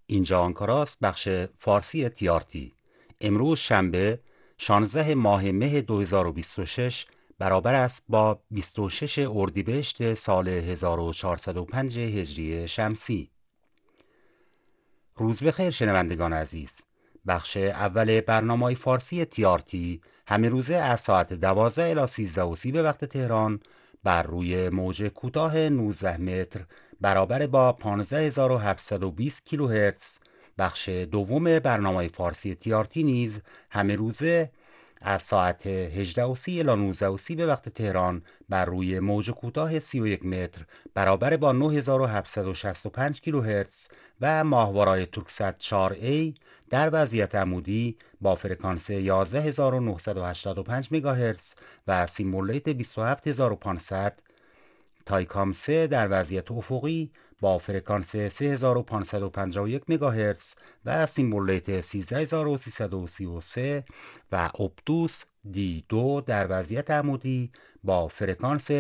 اینجا آنکاراست، بخش فارسی TRT. امروز شنبه 16 ماه مه 2026 برابر است با 26 اردیبهشت سال 1405 هجری شمسی. روز بخیر شنوندگان عزیز. بخش اول برنامه فارسی TRT همه روزه از ساعت 12 الی 13:30 به وقت تهران بر روی موج کوتاه 19 متر برابر با 15720 کیلوهرتز. بخش دوم برنامه فارسی TRT نیز همه روزه از ساعت 18:30 الی 19:30 به وقت تهران بر روی موج کوتاه 31 متر برابر با 9765 کیلوهرتز و ماهواره‌های تورکسات 4A در وضعیت عمودی با فرکانس 11985 مگاهرتز و سیمبل ریت 27500. تایکام 3 در وضعیت افقی با فرکانس 3551 مگاهرتز و سیمبل ریت 13333 و اپتوس D2 در وضعیت عمودی با فرکانس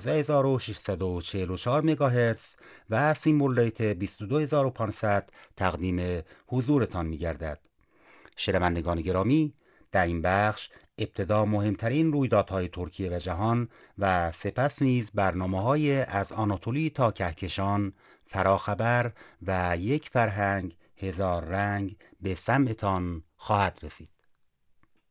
12644 مگاهرتز و سیمبل ریت 22500 تقدیم حضورتان می گردد. شنوندگان گرامی، در این بخش ابتدا مهمترین رویدادهای ترکیه و جهان و سپس نیز برنامه‌های از آناتولی تا کهکشان، فراخبر و یک فرهنگ هزار رنگ به سمعتان خواهد رسید.